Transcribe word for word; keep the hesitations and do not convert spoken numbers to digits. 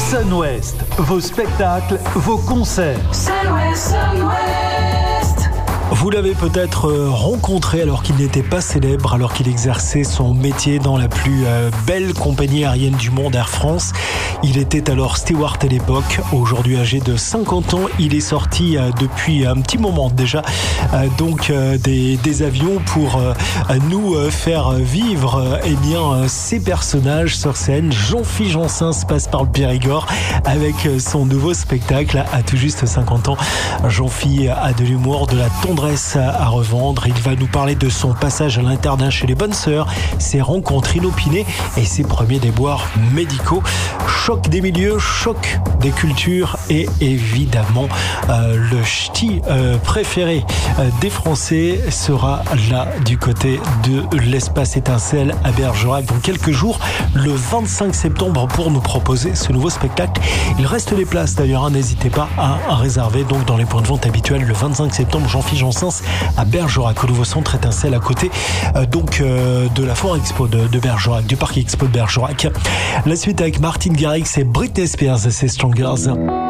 Sun-Ouest, vos spectacles, vos concerts. Sun-Ouest, Sun-Ouest. Vous l'avez peut-être rencontré alors qu'il n'était pas célèbre, alors qu'il exerçait son métier dans la plus belle compagnie aérienne du monde, Air France. Il était alors steward à l'époque. Aujourd'hui âgé de cinquante ans, il est sorti depuis un petit moment déjà donc des, des avions pour nous faire vivre eh bien, ces personnages sur scène. Jean-Philippe Janssens passe par le Périgord avec son nouveau spectacle à tout juste cinquante ans. Jean-Philippe a de l'humour, de la tendresse à revendre. Il va nous parler de son passage à l'internat chez les bonnes sœurs, ses rencontres inopinées et ses premiers déboires médicaux. Choc des milieux, choc des cultures et évidemment euh, le ch'ti euh, préféré euh, des Français sera là du côté de l'espace Étincelle à Bergerac dans quelques jours, le vingt-cinq septembre, pour nous proposer ce nouveau spectacle. Il reste des places d'ailleurs, hein, n'hésitez pas à, à réserver donc dans les points de vente habituels le vingt-cinq septembre. Jean-Philippe Janssens à Bergerac, au nouveau centre Étincelle à côté euh, donc euh, de la Foire Expo de, de Bergerac, du Parc Expo de Bergerac. La suite avec Martin Garrix et Britney Spears, c'est Strong Girls.